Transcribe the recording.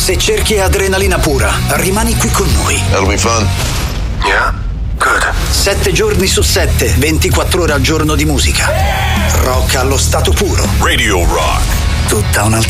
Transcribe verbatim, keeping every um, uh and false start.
Se cerchi adrenalina pura, rimani qui con noi. That'll be fun. Yeah? Good. Sette giorni su sette, ventiquattro ore al giorno di musica. Rock allo stato puro. Radio Rock. Tutta un'altra